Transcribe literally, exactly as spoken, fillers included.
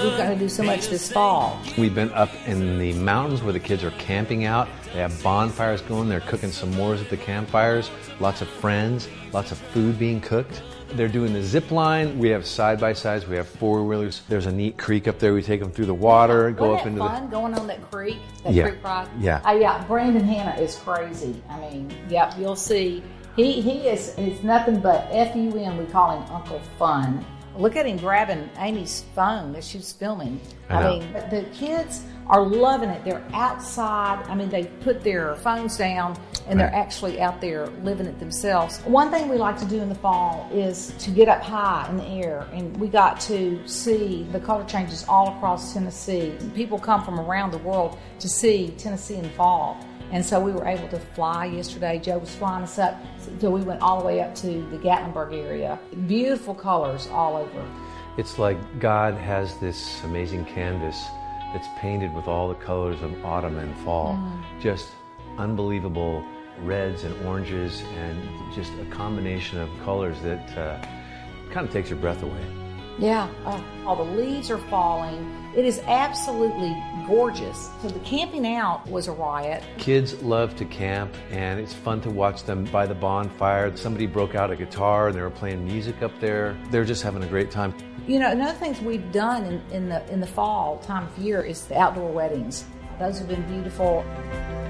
we've got to do so much this fall. We've been up in the mountains where the kids are camping out. They have bonfires going. They're cooking s'mores at the campfires. Lots of friends, lots of food being cooked. They're doing the zip line. We have side-by-sides. We have four-wheelers. There's a neat creek up there. We take them through the water, go Wasn't up into fun the... going on that creek, that Yeah. creek ride? Yeah. Uh, yeah, Brandon Hanna is crazy. I mean, yep, you'll see. He he is, it's nothing but F U N. We call him Uncle Fun. Look at him grabbing Amy's phone that she's filming. I know. mean, the kids are loving it. They're outside. I mean, they put their phones down and they're Right. actually out there living it themselves. One thing we like to do in the fall is to get up high in the air, and we got to see the color changes all across Tennessee. People come from around the world to see Tennessee in fall. And so we were able to fly yesterday. Joe was flying us up. So we went all the way up to the Gatlinburg area. Beautiful colors all over. It's like God has this amazing canvas that's painted with all the colors of autumn and fall. Mm. Just unbelievable reds and oranges and just a combination of colors that uh, kind of takes your breath away. Yeah, oh, all the leaves are falling. It is absolutely gorgeous. So the camping out was a riot. Kids love to camp, and it's fun to watch them by the bonfire. Somebody broke out a guitar and they were playing music up there. They're just having a great time. You know, another things we've done in, in the in the fall time of year is the outdoor weddings. Those have been beautiful.